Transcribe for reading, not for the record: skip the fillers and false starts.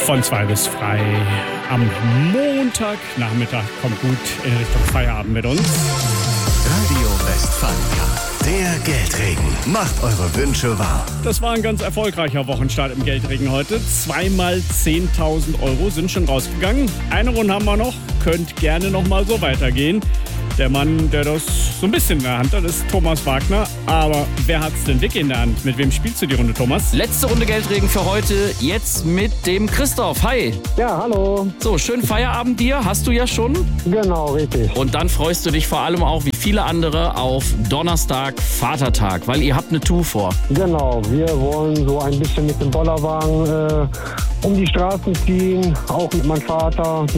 Von 2 bis frei am Montagnachmittag. Kommt gut in Richtung Feierabend mit uns. Radio Westfalia, der Geldregen. Macht eure Wünsche wahr. Das war ein ganz erfolgreicher Wochenstart im Geldregen heute. 2-mal 10.000 Euro sind schon rausgegangen. Eine Runde haben wir noch. Könnt gerne noch mal so weitergehen. Der Mann, der das so ein bisschen in der Hand hat, ist Thomas Wagner. Aber wer hat's denn wirklich in der Hand? Mit wem spielst du die Runde, Thomas? Letzte Runde Geldregen für heute. Jetzt mit dem Christoph. Hi. Ja, hallo. So, schönen Feierabend dir. Hast du ja schon. Genau, richtig. Und dann freust du dich vor allem auch, wie viele andere, auf Donnerstag, Vatertag. Weil ihr habt eine Tour vor. Genau, wir wollen so ein bisschen mit dem Bollerwagen um die Straßen ziehen. Auch mit meinem Vater.